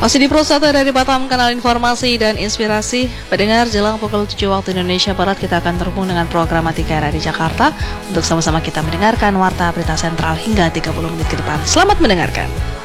Masih di Pro 1 dari Batam, kanal informasi dan inspirasi. Pendengar, jelang pukul 7 waktu Indonesia Barat, kita akan terhubung dengan program Matika RRI Jakarta untuk sama-sama kita mendengarkan warta berita sentral hingga 30 menit ke depan. Selamat mendengarkan.